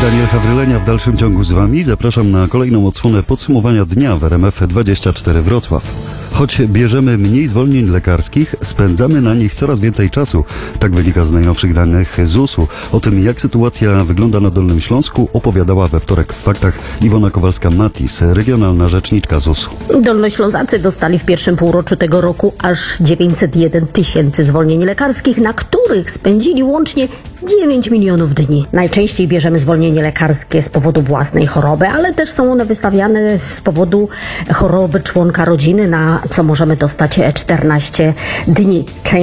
Daniel Hawrylenia w dalszym ciągu z Wami. Zapraszam na kolejną odsłonę podsumowania dnia w RMF24 Wrocław. Choć bierzemy mniej zwolnień lekarskich, spędzamy na nich coraz więcej czasu. Tak wynika z najnowszych danych ZUS-u. O tym, jak sytuacja wygląda na Dolnym Śląsku, opowiadała we wtorek w Faktach Iwona Kowalska-Matis, regionalna rzeczniczka ZUS-u. Dolnoślązacy dostali w pierwszym półroczu tego roku aż 901 tysięcy zwolnień lekarskich, na których spędzili łącznie 9 milionów dni. Najczęściej bierzemy zwolnienie lekarskie z powodu własnej choroby, ale też są one wystawiane z powodu choroby członka rodziny, na co możemy dostać 14 dni.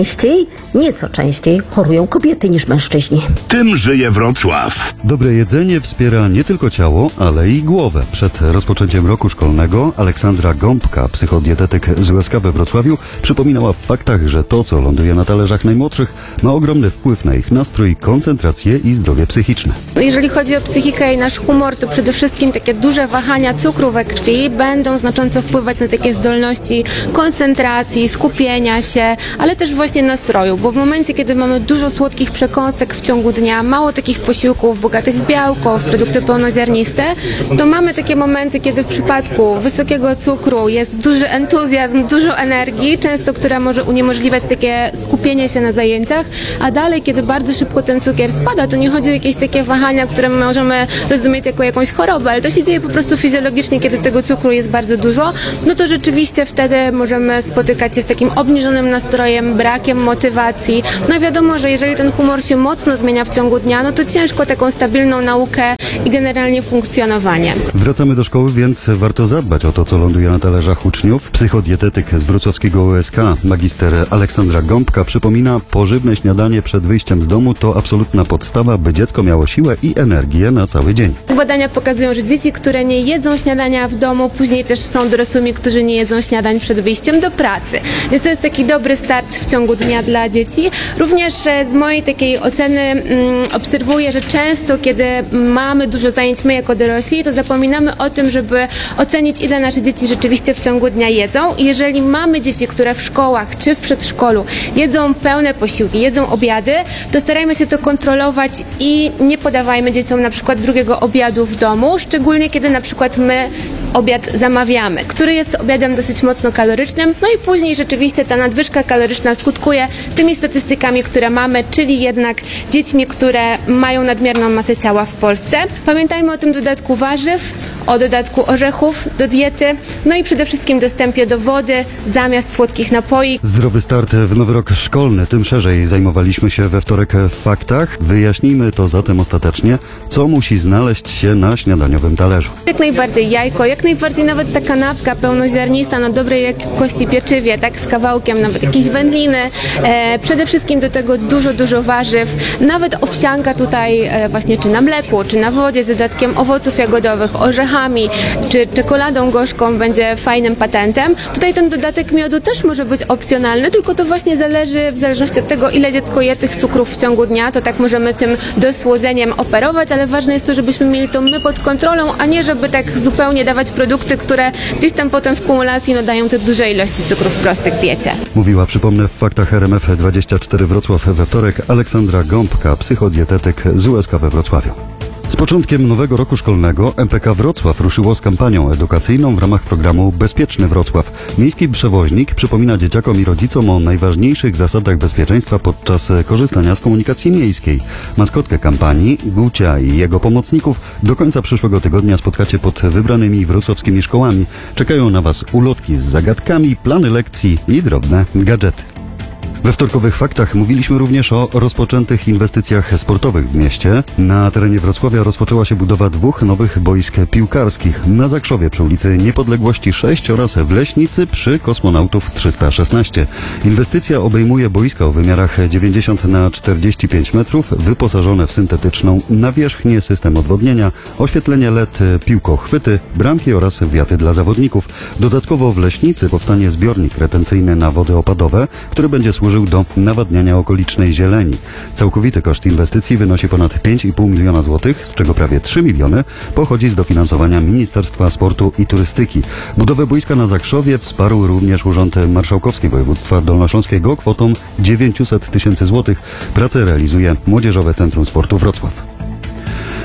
Nieco częściej chorują kobiety niż mężczyźni. Tym żyje Wrocław. Dobre jedzenie wspiera nie tylko ciało, ale i głowę. Przed rozpoczęciem roku szkolnego Aleksandra Gąbka, psychodietetyk z USK we Wrocławiu, przypominała w Faktach, że to, co ląduje na talerzach najmłodszych, ma ogromny wpływ na ich nastrój, koncentrację i zdrowie psychiczne. Jeżeli chodzi o psychikę i nasz humor, to przede wszystkim takie duże wahania cukru we krwi będą znacząco wpływać na takie zdolności koncentracji, skupienia się, ale też właśnie nastroju, bo w momencie, kiedy mamy dużo słodkich przekąsek w ciągu dnia, mało takich posiłków bogatych w białko, w produkty pełnoziarniste, to mamy takie momenty, kiedy w przypadku wysokiego cukru jest duży entuzjazm, dużo energii, często która może uniemożliwiać takie skupienie się na zajęciach, a dalej, kiedy bardzo szybko ten cukier spada, to nie chodzi o jakieś takie wahania, które możemy rozumieć jako jakąś chorobę, ale to się dzieje po prostu fizjologicznie, kiedy tego cukru jest bardzo dużo, no to rzeczywiście wtedy możemy spotykać się z takim obniżonym nastrojem, brakiem motywacji. No wiadomo, że jeżeli ten humor się mocno zmienia w ciągu dnia, no to ciężko taką stabilną naukę i generalnie funkcjonowanie. Wracamy do szkoły, więc warto zadbać o to, co ląduje na talerzach uczniów. Psychodietetyk z wrocławskiego USK, magister Aleksandra Gąbka, przypomina, pożywne śniadanie przed wyjściem z domu to absolutna podstawa, by dziecko miało siłę i energię na cały dzień. Badania pokazują, że dzieci, które nie jedzą śniadania w domu, później też są dorosłymi, którzy nie jedzą śniadań przed wyjściem do pracy. Więc to jest taki dobry start w ciągu dnia dla dzieci. Również z mojej takiej oceny obserwuję, że często, kiedy mamy dużo zajęć my jako dorośli, to zapominamy o tym, żeby ocenić, ile nasze dzieci rzeczywiście w ciągu dnia jedzą. I jeżeli mamy dzieci, które w szkołach czy w przedszkolu jedzą pełne posiłki, jedzą obiady, to starajmy się to kontrolować i nie podawajmy dzieciom na przykład drugiego obiadu w domu, szczególnie kiedy na przykład my obiad zamawiamy, który jest obiadem dosyć mocno kalorycznym, no i później rzeczywiście ta nadwyżka kaloryczna skutkuje tymi statystykami, które mamy, czyli jednak dziećmi, które mają nadmierną masę ciała w Polsce. Pamiętajmy o tym dodatku warzyw, o dodatku orzechów do diety, no i przede wszystkim dostępie do wody zamiast słodkich napoi. Zdrowy start w nowy rok szkolny, tym szerzej zajmowaliśmy się we wtorek w Faktach. Wyjaśnijmy to zatem ostatecznie, co musi znaleźć się na śniadaniowym talerzu. Jak najbardziej jajko, jak najbardziej nawet ta kanapka pełnoziarnista na dobrej jakości pieczywie, tak z kawałkiem, nawet jakieś wędliny. Przede wszystkim do tego dużo warzyw, nawet owsianka tutaj właśnie czy na mleku, czy na wodzie z dodatkiem owoców jagodowych, orzechami, czy czekoladą gorzką będzie fajnym patentem. Tutaj ten dodatek miodu też może być opcjonalny, tylko to właśnie zależy w zależności od tego, ile dziecko je tych cukrów w ciągu dnia, to tak możemy tym dosłodzeniem operować, ale ważne jest to, żebyśmy mieli to my pod kontrolą, a nie żeby tak zupełnie dawać produkty, które gdzieś tam potem w kumulacji dają te duże ilości cukrów prostych w diecie. Mówiła, przypomnę, w Faktach RMF24 Wrocław we wtorek Aleksandra Gąbka, psychodietetyk z USK we Wrocławiu. Z początkiem nowego roku szkolnego MPK Wrocław ruszyło z kampanią edukacyjną w ramach programu Bezpieczny Wrocław. Miejski przewoźnik przypomina dzieciakom i rodzicom o najważniejszych zasadach bezpieczeństwa podczas korzystania z komunikacji miejskiej. Maskotkę kampanii, Gucia i jego pomocników do końca przyszłego tygodnia spotkacie pod wybranymi wrocławskimi szkołami. Czekają na Was ulotki z zagadkami, plany lekcji i drobne gadżety. We wtorkowych Faktach mówiliśmy również o rozpoczętych inwestycjach sportowych w mieście. Na terenie Wrocławia rozpoczęła się budowa 2 nowych boisk piłkarskich. Na Zakrzowie przy ulicy Niepodległości 6 oraz w Leśnicy przy Kosmonautów 316. Inwestycja obejmuje boiska o wymiarach 90 na 45 metrów, wyposażone w syntetyczną nawierzchnię, system odwodnienia, oświetlenie LED, piłkochwyty, bramki oraz wiaty dla zawodników. Dodatkowo w Leśnicy powstanie zbiornik retencyjny na wody opadowe, który będzie służył do nawadniania okolicznej zieleni. Całkowity koszt inwestycji wynosi ponad 5,5 miliona złotych, z czego prawie 3 miliony pochodzi z dofinansowania Ministerstwa Sportu i Turystyki. Budowę boiska na Zakrzowie wsparł również Urząd Marszałkowski Województwa Dolnośląskiego kwotą 900 tysięcy złotych. Pracę realizuje Młodzieżowe Centrum Sportu Wrocław.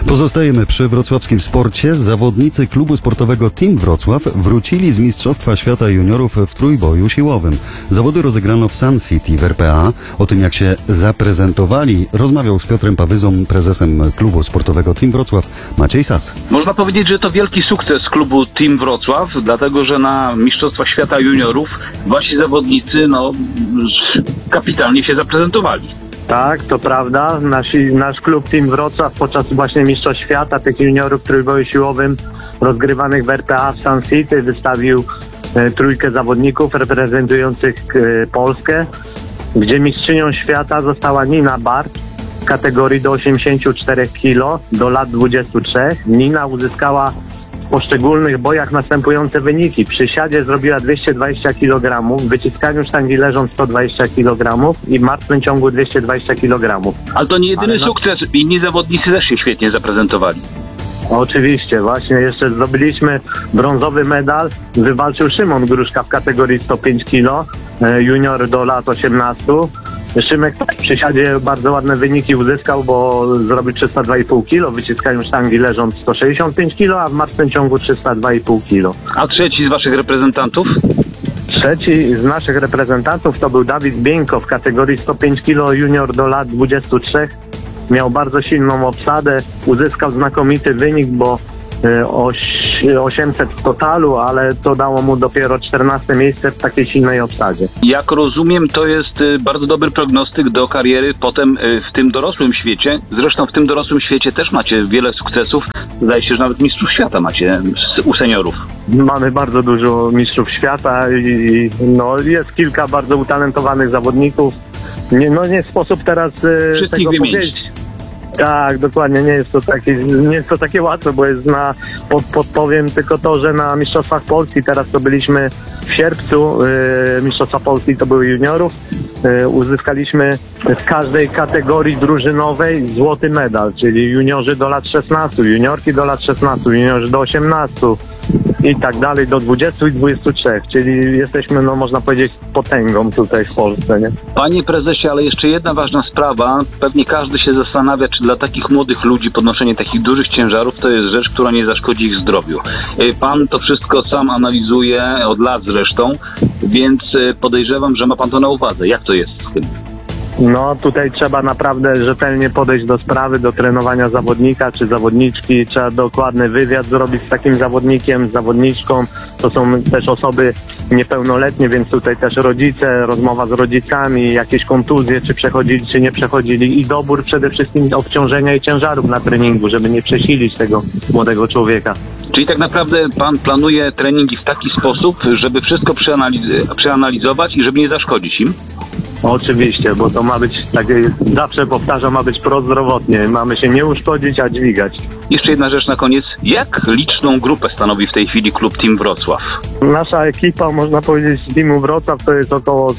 Pozostajemy przy wrocławskim sporcie. Zawodnicy klubu sportowego Team Wrocław wrócili z Mistrzostwa Świata Juniorów w trójboju siłowym. Zawody rozegrano w Sun City w RPA. O tym, jak się zaprezentowali, rozmawiał z Piotrem Pawyzą, prezesem klubu sportowego Team Wrocław, Maciej Sas. Można powiedzieć, że to wielki sukces klubu Team Wrocław, dlatego że na Mistrzostwach Świata Juniorów wasi zawodnicy kapitalnie się zaprezentowali. Tak, to prawda. Nasz klub Team Wrocław podczas właśnie Mistrzostw Świata tych juniorów w trójboju siłowym rozgrywanych w RPA w Sun City wystawił trójkę zawodników reprezentujących Polskę, gdzie mistrzynią świata została Nina Bart w kategorii do 84 kg do lat 23. Nina uzyskała w poszczególnych bojach następujące wyniki. Przy siadzie zrobiła 220 kg, w wyciskaniu sztangi leżąc 120 kg i w martwym ciągu 220 kg. Ale to nie jedyny sukces, inni zawodnicy też się świetnie zaprezentowali. Oczywiście, właśnie jeszcze zdobyliśmy brązowy medal. Wywalczył Szymon Gruszka w kategorii 105 kg, junior do lat 18. Szymek przy siadzie bardzo ładne wyniki uzyskał, bo zrobił 302,5 kg, w wyciskaniu sztangi leżąc 165 kg, a w martwym ciągu 302,5 kg. A trzeci z waszych reprezentantów? Trzeci z naszych reprezentantów to był Dawid Bieńko w kategorii 105 kg, junior do lat 23. Miał bardzo silną obsadę, uzyskał znakomity wynik, bo 800 w totalu, ale to dało mu dopiero 14 miejsce w takiej silnej obsadzie. Jak rozumiem, to jest bardzo dobry prognostyk do kariery potem w tym dorosłym świecie. Zresztą w tym dorosłym świecie też macie wiele sukcesów. Zdaje się, że nawet mistrzów świata macie u seniorów. Mamy bardzo dużo mistrzów świata i jest kilka bardzo utalentowanych zawodników. Nie sposób teraz tego powiedzieć. Tak, dokładnie, nie jest to takie łatwe, bo podpowiem tylko to, że na Mistrzostwach Polski, teraz to byliśmy w sierpcu, Mistrzostwa Polski to były juniorów, uzyskaliśmy w każdej kategorii drużynowej złoty medal, czyli juniorzy do lat 16, juniorki do lat 16, juniorzy do 18 i tak dalej, do 20 i 23, czyli jesteśmy, można powiedzieć, potęgą tutaj w Polsce, nie? Panie prezesie, ale jeszcze jedna ważna sprawa. Pewnie każdy się zastanawia, czy dla takich młodych ludzi podnoszenie takich dużych ciężarów to jest rzecz, która nie zaszkodzi ich zdrowiu. Pan to wszystko sam analizuje od lat zresztą, więc podejrzewam, że ma pan to na uwadze. Jak to jest z tym? Tutaj trzeba naprawdę rzetelnie podejść do sprawy, do trenowania zawodnika czy zawodniczki. Trzeba dokładny wywiad zrobić z takim zawodnikiem, z zawodniczką. To są też osoby niepełnoletnie, więc tutaj też rodzice, rozmowa z rodzicami, jakieś kontuzje, czy przechodzili, czy nie przechodzili i dobór przede wszystkim obciążenia i ciężarów na treningu, żeby nie przesilić tego młodego człowieka. Czyli tak naprawdę pan planuje treningi w taki sposób, żeby wszystko przeanalizować i żeby nie zaszkodzić im? Oczywiście, bo to ma być, tak zawsze powtarzam, ma być prozdrowotnie. Mamy się nie uszkodzić, a dźwigać. Jeszcze jedna rzecz na koniec. Jak liczną grupę stanowi w tej chwili klub Team Wrocław? Nasza ekipa, można powiedzieć, z Teamu Wrocław to jest około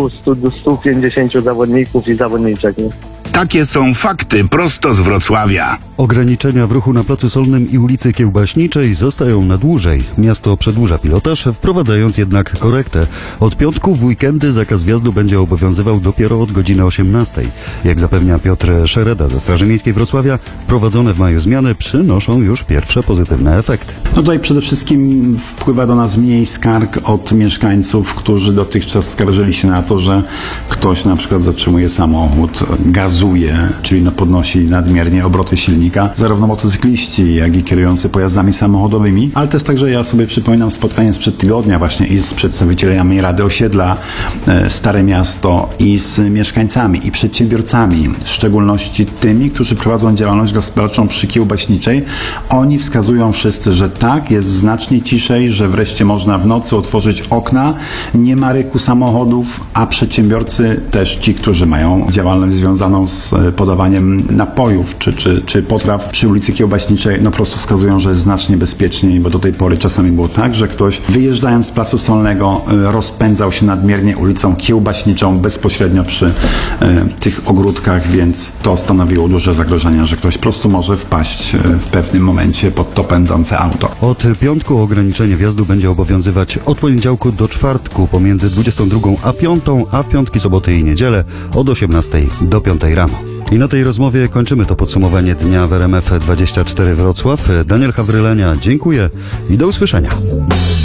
100-150 zawodników i zawodniczek. Nie? Takie są fakty prosto z Wrocławia. Ograniczenia w ruchu na Placu Solnym i ulicy Kiełbaśniczej zostają na dłużej. Miasto przedłuża pilotaż, wprowadzając jednak korektę. Od piątku w weekendy zakaz wjazdu będzie obowiązywał dopiero od godziny 18. Jak zapewnia Piotr Szereda ze Straży Miejskiej Wrocławia, wprowadzone w maju zmiany przynoszą już pierwsze pozytywne efekty. Tutaj przede wszystkim wpływa do nas mniej skarg od mieszkańców, którzy dotychczas skarżyli się na to, że ktoś na przykład zatrzymuje samochód, gazuje, czyli podnosi nadmiernie obroty silnika. Zarówno motocykliści, jak i kierujący pojazdami samochodowymi, ale też także ja sobie przypominam spotkanie sprzed tygodnia właśnie i z przedstawicielami Rady Osiedla Stare Miasto i z mieszkańcami i przedsiębiorcami, w szczególności tymi, którzy prowadzą działalność gospodarczą przy Kiełbaśniczej. Oni wskazują wszyscy, że tak, jest znacznie ciszej, że wreszcie można w nocy otworzyć okna, nie ma ryku samochodów, a przedsiębiorcy też ci, którzy mają działalność związaną z podawaniem napojów czy potraw przy ulicy Kiełbaśniczej, po prostu wskazują, że jest znacznie bezpieczniej, bo do tej pory czasami było tak, że ktoś wyjeżdżając z Placu Solnego rozpędzał się nadmiernie ulicą Kiełbaśniczą bezpośrednio przy tych ogródkach, więc to stanowiło duże zagrożenie, że ktoś po prostu może wpaść w pewnym momencie pod to pędzące auto. Od piątku ograniczenie wjazdu będzie obowiązywać od poniedziałku do czwartku pomiędzy 22 a 5, a w piątki, soboty i niedzielę od 18 do 5 rano. I na tej rozmowie kończymy to podsumowanie dnia w RMF24 Wrocław. Daniel Hawrylenia, dziękuję i do usłyszenia.